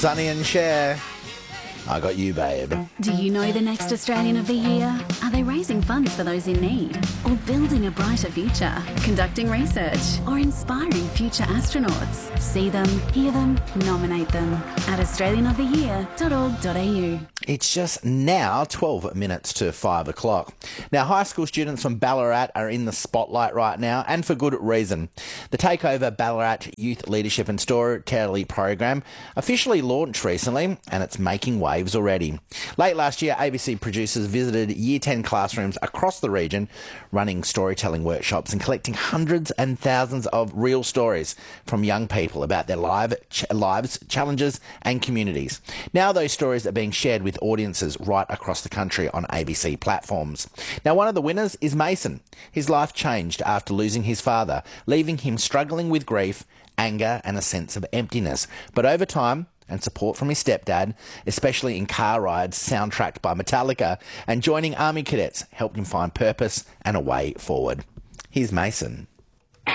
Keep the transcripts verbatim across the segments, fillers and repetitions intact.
Sonny and Cher. I got you, babe. Do you know the next Australian of the Year? Are they raising funds for those in need? Or building a brighter future? Conducting research? Or inspiring future astronauts? See them, hear them, nominate them at australian of the year dot org dot a u. It's just now twelve minutes to five o'clock. Now, high school students from Ballarat are in the spotlight right now, and for good reason. The Takeover Ballarat Youth Leadership and Storytelling program officially launched recently, and it's making waves already. Late last year, A B C producers visited Year ten classrooms across the region, running storytelling workshops and collecting hundreds and thousands of real stories from young people about their live ch- lives, challenges and communities. Now those stories are being shared with audiences right across the country on A B C platforms. Now, one of the winners is Mason. His life changed after losing his father, leaving him struggling with grief, anger and a sense of emptiness. But over time, and support from his stepdad, especially in car rides soundtracked by Metallica, and joining Army cadets helped him find purpose and a way forward. Here's Mason. Who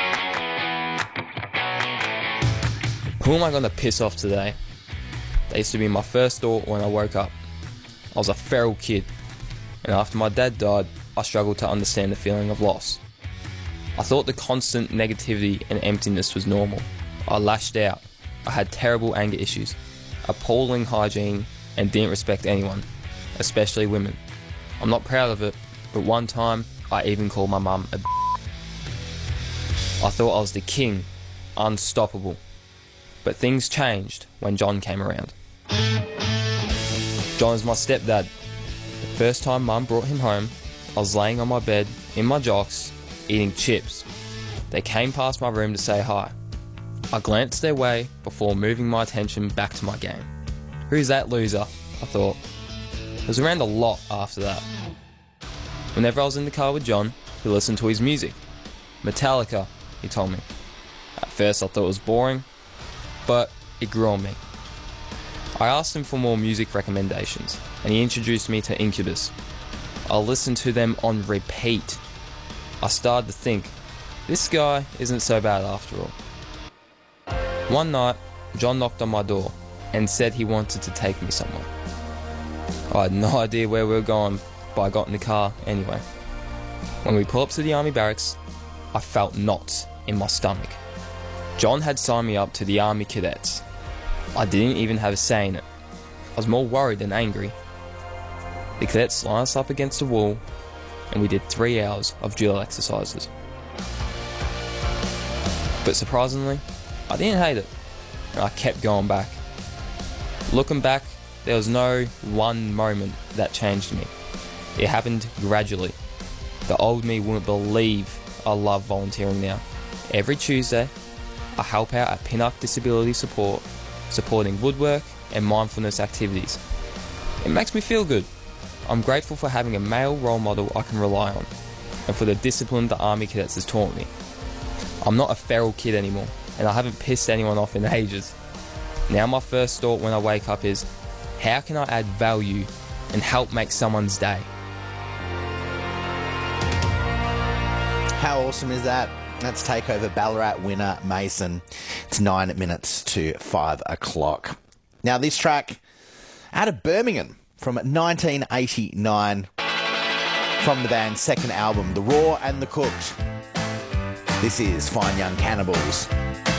am I going to piss off today? That used to be my first thought when I woke up. I was a feral kid, and after my dad died, I struggled to understand the feeling of loss. I thought the constant negativity and emptiness was normal. I lashed out. I had terrible anger issues, appalling hygiene, and didn't respect anyone, especially women. I'm not proud of it, but one time I even called my mum a b****. I thought I was the king, unstoppable. But things changed when John came around. John is my stepdad. The first time Mum brought him home, I was laying on my bed in my jocks, eating chips. They came past my room to say hi. I glanced their way before moving my attention back to my game. Who's that loser? I thought. I was around a lot after that. Whenever I was in the car with John, he listened to his music. Metallica, he told me. At first I thought it was boring, but it grew on me. I asked him for more music recommendations, and he introduced me to Incubus. I listened to them on repeat. I started to think, this guy isn't so bad after all. One night, John knocked on my door and said he wanted to take me somewhere. I had no idea where we were going, but I got in the car anyway. When we pulled up to the army barracks, I felt knots in my stomach. John had signed me up to the army cadets. I didn't even have a say in it. I was more worried than angry. The cadets lined us up against the wall, and we did three hours of drill exercises. But surprisingly, I didn't hate it, and I kept going back. Looking back, there was no one moment that changed me. It happened gradually. The old me wouldn't believe I love volunteering now. Every Tuesday, I help out at Pinnock Disability Support, supporting woodwork and mindfulness activities. It makes me feel good. I'm grateful for having a male role model I can rely on, and for the discipline the Army Cadets has taught me. I'm not a feral kid anymore, and I haven't pissed anyone off in ages. Now my first thought when I wake up is, how can I add value and help make someone's day? How awesome is that? That's Takeover Ballarat winner Mason. It's nine minutes to five o'clock. Now this track out of Birmingham from nineteen eighty-nine from the band's second album, The Raw and the Cooked. This is Fine Young Cannibals.